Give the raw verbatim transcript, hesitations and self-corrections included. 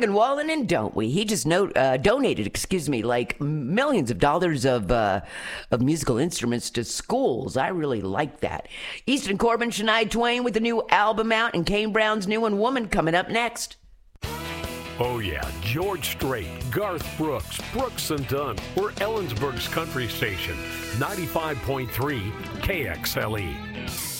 Morgan Wallen, and don't we? He just no, uh, donated, excuse me, like millions of dollars of uh, of musical instruments to schools. I really like that. Easton Corbin, Shania Twain with a new album out, and Kane Brown's new one, Woman, coming up next. Oh yeah, George Strait, Garth Brooks, Brooks and Dunn. We're Ellensburg's country station, ninety-five point three K X L E.